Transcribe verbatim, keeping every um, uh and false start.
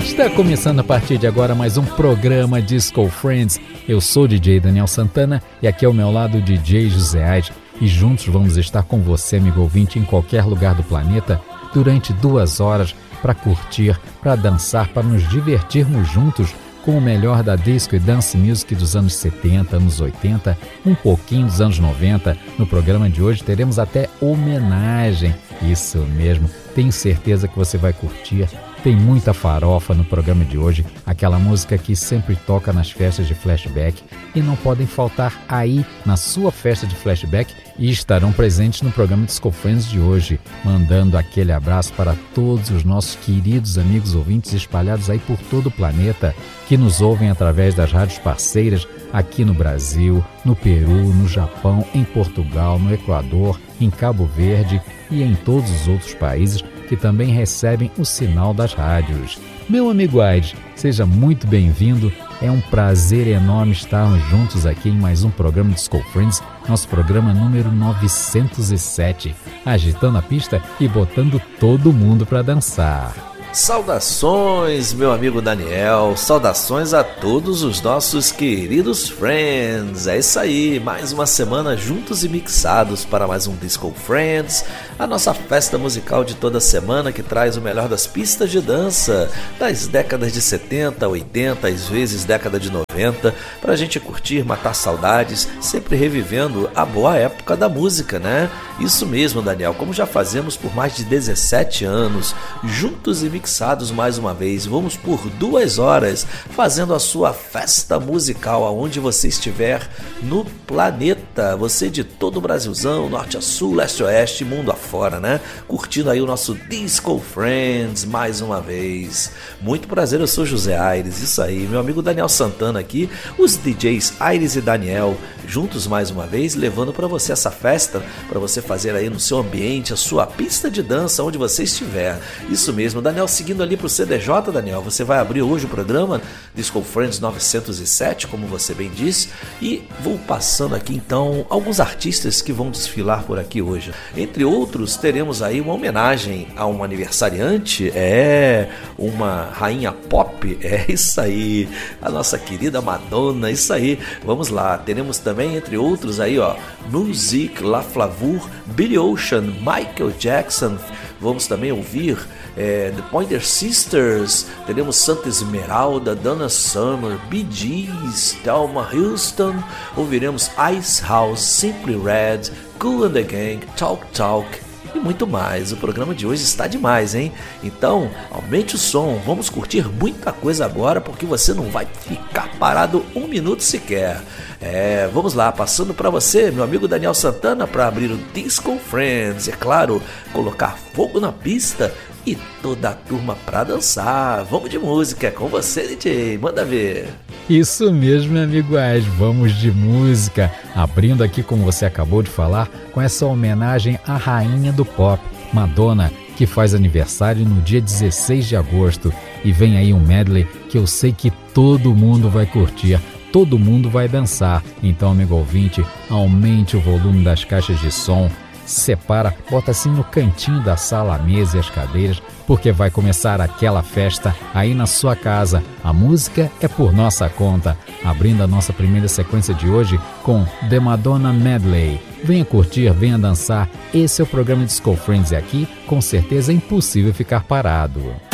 Está começando a partir de agora mais um programa Disco Friends. Eu sou o D J Daniel Santana e aqui ao meu lado o D J José Aires. E juntos vamos estar com você, amigo ouvinte, em qualquer lugar do planeta durante duas horas para curtir, para dançar, para nos divertirmos juntos com o melhor da disco e dance music dos anos setenta, anos oitenta, um pouquinho dos anos noventa. No programa de hoje teremos até homenagem. Isso mesmo, tenho certeza que você vai curtir. Tem muita farofa no programa de hoje, aquela música que sempre toca nas festas de flashback e não podem faltar aí na sua festa de flashback e estarão presentes no programa Disco Friends de hoje, mandando aquele abraço para todos os nossos queridos amigos ouvintes espalhados aí por todo o planeta, que nos ouvem através das rádios parceiras aqui no Brasil, no Peru, no Japão, em Portugal, no Equador, em Cabo Verde e em todos os outros países que também recebem o sinal das rádios. Meu amigo Aires, seja muito bem-vindo. É um prazer enorme estarmos juntos aqui em mais um programa Disco Friends, nosso programa número novecentos e sete, agitando a pista e botando todo mundo para dançar. Saudações, meu amigo Daniel, saudações a todos os nossos queridos friends. É isso aí, mais uma semana juntos e mixados para mais um Disco Friends, a nossa festa musical de toda semana que traz o melhor das pistas de dança das décadas de setenta, oitenta, às vezes década de noventa, para a gente curtir, matar saudades, sempre revivendo a boa época da música, né? Isso mesmo, Daniel, como já fazemos por mais de dezessete anos, juntos e mixados mais uma vez, vamos por duas horas fazendo a sua festa musical aonde você estiver no planeta, você de todo o Brasilzão, norte a sul, leste a oeste, mundo afora, né? Curtindo aí o nosso Disco Friends mais uma vez. Muito prazer, eu sou José Aires, isso aí, meu amigo Daniel Santana aqui, os D Js Aires e Daniel, juntos mais uma vez, levando para você essa festa, para você fazer aí no seu ambiente, a sua pista de dança, onde você estiver. Isso mesmo, Daniel, seguindo ali pro C D J, Daniel, você vai abrir hoje o programa Disco Friends novecentos e sete, como você bem disse, e vou passando aqui então alguns artistas que vão desfilar por aqui hoje. Entre outros, teremos aí uma homenagem a um aniversariante, é uma rainha pop, é isso aí, a nossa querida Madonna, isso aí, vamos lá, teremos também, entre outros aí, ó, Music, La Flavour, Billy Ocean, Michael Jackson, vamos também ouvir é, The Pointer Sisters, teremos Santa Esmeralda, Donna Summer, Bee Gees, Thelma Houston, ouviremos Ice House, Simply Red, Kool and the Gang, Talk Talk e muito mais. O programa de hoje está demais, hein? Então, aumente o som, vamos curtir muita coisa agora, porque você não vai ficar parado um minuto sequer. É, vamos lá, passando para você, meu amigo Daniel Santana, para abrir o Disco Friends, é claro, colocar fogo na pista e toda a turma para dançar. Vamos de música, é com você, D J, manda ver. Isso mesmo, meu amigo Aires, vamos de música, abrindo aqui, como você acabou de falar, com essa homenagem à rainha do pop, Madonna, que faz aniversário no dia dezesseis de agosto, e vem aí um medley que eu sei que todo mundo vai curtir, todo mundo vai dançar. Então, amigo ouvinte, aumente o volume das caixas de som, separa, bota assim no cantinho da sala a mesa e as cadeiras, porque vai começar aquela festa aí na sua casa. A música é por nossa conta, abrindo a nossa primeira sequência de hoje com The Madonna Medley. Venha curtir, venha dançar, esse é o programa Disco Friends e aqui, com certeza é impossível ficar parado.